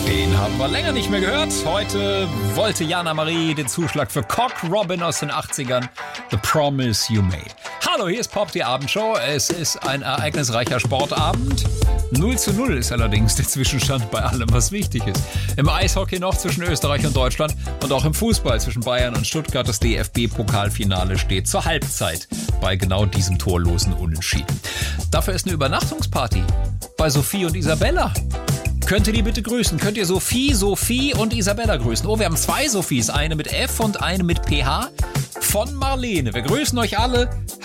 Den haben wir länger nicht mehr gehört. Heute wollte Jana Marie den Zuschlag für Cock Robin aus den 80ern. The Promise You Made. Hallo, hier ist Pop, die Abendshow. Es ist ein ereignisreicher Sportabend. 0:0 ist allerdings der Zwischenstand bei allem, was wichtig ist. Im Eishockey noch zwischen Österreich und Deutschland und auch im Fußball zwischen Bayern und Stuttgart. Das DFB-Pokalfinale steht zur Halbzeit bei genau diesem torlosen Unentschieden. Dafür ist eine Übernachtungsparty bei Sophie und Isabella. Könnt ihr die bitte grüßen? Könnt ihr Sophie und Isabella grüßen? Oh, wir haben 2 Sophies, eine mit F und eine mit PH. Von Marlene. Wir grüßen euch alle.